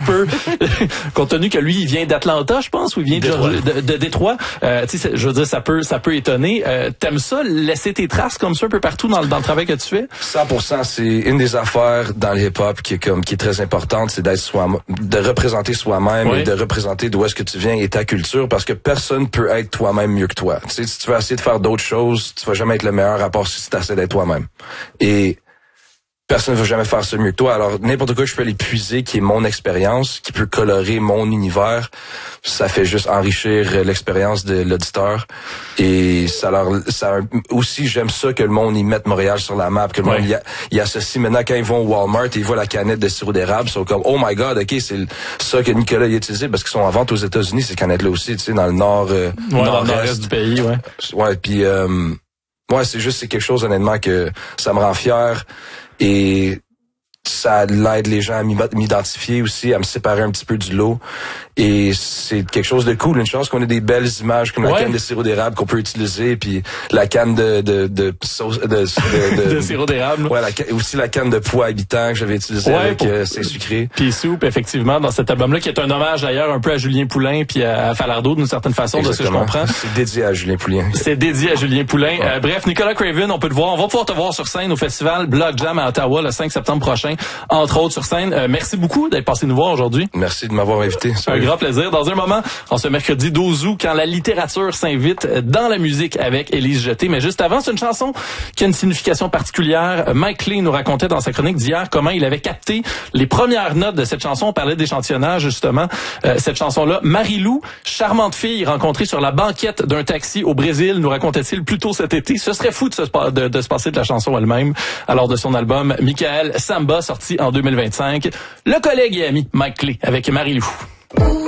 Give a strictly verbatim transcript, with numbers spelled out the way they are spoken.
peu, compte tenu que lui, il vient d'Atlanta, je pense, ou il vient de, Détroit. de, de Détroit. Euh, tu sais, je veux dire, ça peut, ça peut étonner. Euh, t'aimes ça, laisser tes traces comme ça un peu partout dans, dans le travail que tu fais? cent pour cent, c'est une des affaires dans le hip-hop qui est comme, qui est très importante, c'est d'être soi, de représenter soi-même oui. et de représenter d'où est-ce que tu viens et ta culture, parce que personne peut être toi-même mieux que toi. Tu sais, si tu veux essayer de faire d'autres choses, tu vas jamais être le meilleur à part si tu essaies d'être toi-même. Et personne ne va jamais faire ça mieux que toi. Alors, n'importe quoi que je peux aller puiser, qui est mon expérience, qui peut colorer mon univers, ça fait juste enrichir l'expérience de l'auditeur. Et ça leur, ça, aussi, j'aime ça que le monde y mette Montréal sur la map, que le ouais. monde y, a, y associe. Maintenant, quand ils vont au Walmart et ils voient la canette de sirop d'érable, ils sont comme, oh my god, ok, c'est ça que Nicolas y a utilisé, parce qu'ils sont en vente aux États-Unis, ces canettes-là aussi, tu sais, dans le nord, euh, ouais, nord-est. Dans le nord-est du pays, ouais. Ouais, puis, euh, ouais, c'est juste, c'est quelque chose, honnêtement, que ça me rend fier. Et ça l'aide les gens à m'identifier aussi, à me séparer un petit peu du lot. Et c'est quelque chose de cool. Une chance qu'on ait des belles images comme ouais. la canne de sirop d'érable qu'on peut utiliser, puis la canne de de de sauce de de, de, de sirop d'érable. Ouais, la, aussi la canne de pois habitant que j'avais utilisé ouais, avec pour... euh, c'est sucré. Puis soupe, effectivement, dans cet album-là, qui est un hommage d'ailleurs un peu à Julien Poulin puis à Falardeau d'une certaine façon. Exactement. De ce que je comprends. C'est dédié à Julien Poulin. C'est dédié à Julien Poulin. Ouais. Euh, bref, Nicolas Craven, on peut te voir. On va pouvoir te voir sur scène au festival Block Jam à Ottawa le cinq septembre prochain, entre autres sur scène. Euh, merci beaucoup d'être passé nous voir aujourd'hui. Merci de m'avoir invité. C'est un grand plaisir. Dans un moment, en ce mercredi douze août, quand la littérature s'invite dans la musique avec Élise Jeté. Mais juste avant, c'est une chanson qui a une signification particulière. Mike Lee nous racontait dans sa chronique d'hier comment il avait capté les premières notes de cette chanson. On parlait d'échantillonnage, justement. Euh, cette chanson-là, Marie-Lou, charmante fille rencontrée sur la banquette d'un taxi au Brésil, nous racontait-il plus tôt cet été. Ce serait fou de se, de, de se passer de la chanson elle-même. Alors, de son album Michael Samba, sorti en deux mille vingt-cinq, le collègue et ami Mike Lee avec Marie-Lou.